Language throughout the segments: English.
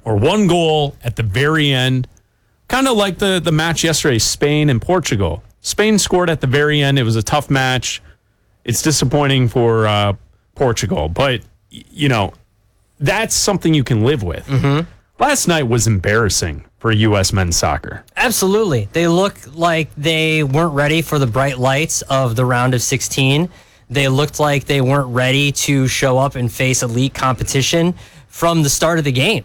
or one goal at the very end. Kind of like the match yesterday, Spain and Portugal. Spain scored at the very end. It was a tough match. It's disappointing for Portugal, but, that's something you can live with. Mm-hmm. Last night was embarrassing for U.S. men's soccer. Absolutely. They look like they weren't ready for the bright lights of the round of 16. They looked like they weren't ready to show up and face elite competition from the start of the game.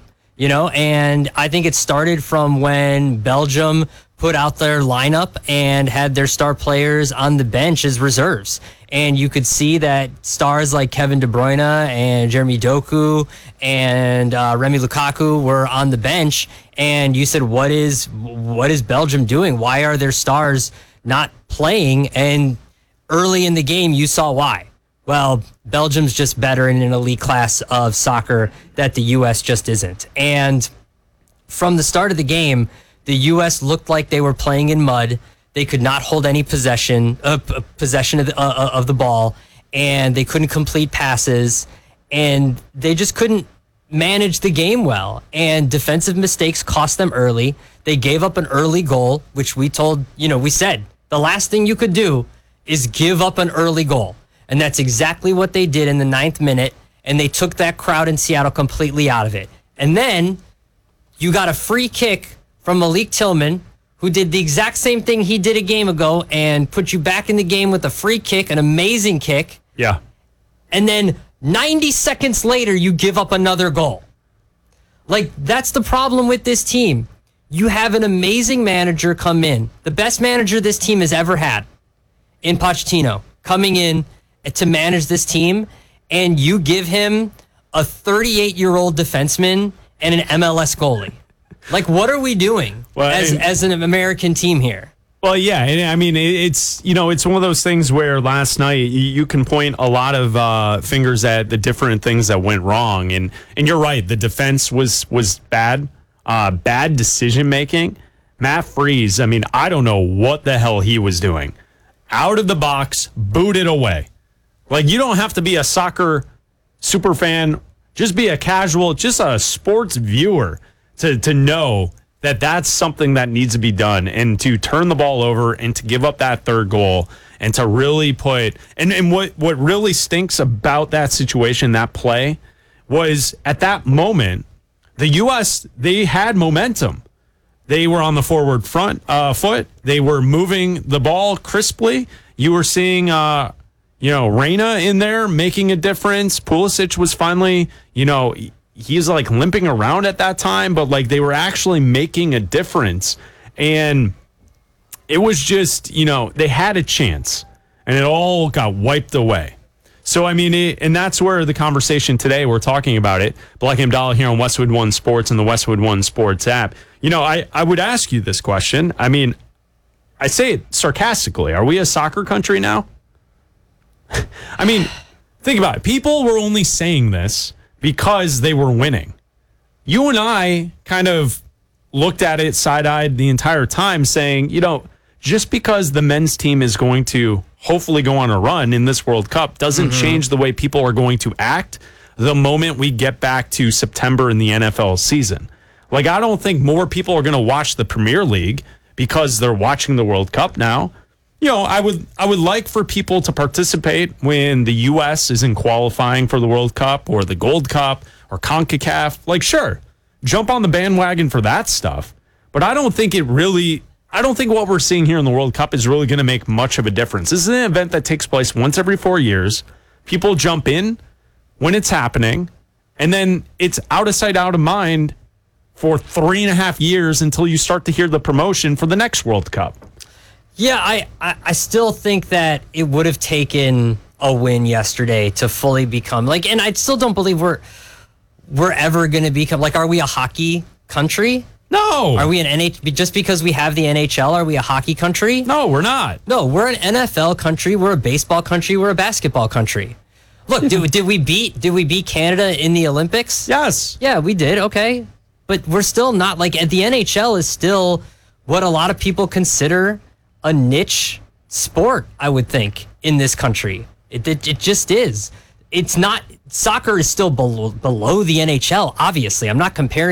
And I think it started from when Belgium put out their lineup and had their star players on the bench as reserves. And you could see that stars like Kevin De Bruyne and Jeremy Doku and Remy Lukaku were on the bench. And you said, what is Belgium doing? Why are their stars not playing? And early in the game, you saw why. Well, Belgium's just better in an elite class of soccer that the U.S. just isn't. And from the start of the game, the U.S. looked like they were playing in mud. They could not hold any possession of the ball, and they couldn't complete passes, and they just couldn't manage the game well. And defensive mistakes cost them early. They gave up an early goal, which we said the last thing you could do is give up an early goal. And that's exactly what they did in the 9th minute, and they took that crowd in Seattle completely out of it. And then you got a free kick from Malik Tillman, who did the exact same thing he did a game ago and put you back in the game with a free kick, an amazing kick. Yeah. And then 90 seconds later, you give up another goal. That's the problem with this team. You have an amazing manager come in, the best manager this team has ever had, in Pochettino, coming in to manage this team, and you give him a 38-year-old defenseman and an MLS goalie. What are we doing as an American team here? Well, yeah, I mean, it's one of those things where last night you can point a lot of fingers at the different things that went wrong, and you're right, the defense was bad, bad decision making. Matt Freese, I mean, I don't know what the hell he was doing. Out of the box, booted away. You don't have to be a soccer super fan, just be a casual, just a sports viewer to know that that's something that needs to be done, and to turn the ball over and to give up that third goal and to really put and what really stinks about that situation, that play, was at that moment the U.S. they had momentum. They were on the forward foot. They were moving the ball crisply. You were seeing Reyna in there making a difference. Pulisic was finally, he's limping around at that time, but they were actually making a difference. And it was just, they had a chance and it all got wiped away. So, I mean, and that's where the conversation today, we're talking about it. Black Amdallah here on Westwood One Sports and the Westwood One Sports app. I would ask you this question. I mean, I say it sarcastically. Are we a soccer country now? I mean, think about it. People were only saying this because they were winning. You and I kind of looked at it side-eyed the entire time saying, just because the men's team is going to hopefully go on a run in this World Cup doesn't change the way people are going to act the moment we get back to September in the NFL season. I don't think more people are going to watch the Premier League because they're watching the World Cup now. I would like for people to participate when the U.S. isn't qualifying for the World Cup or the Gold Cup or CONCACAF. Sure, jump on the bandwagon for that stuff. But I don't think what we're seeing here in the World Cup is really going to make much of a difference. This is an event that takes place once every 4 years. People jump in when it's happening, and then it's out of sight, out of mind for 3.5 years until you start to hear the promotion for the next World Cup. Yeah, I still think that it would have taken a win yesterday to fully become and I still don't believe we're ever going to become are we a hockey country? No. Are we an just because we have the NHL, are we a hockey country? No, we're not. No, we're an NFL country, we're a baseball country, we're a basketball country. Look, did we beat Canada in the Olympics? Yes. Yeah, we did. Okay. But we're still not the NHL is still what a lot of people consider a niche sport, I would think, in this country. It just is. It's not. Soccer is still below the NHL, obviously. I'm not comparing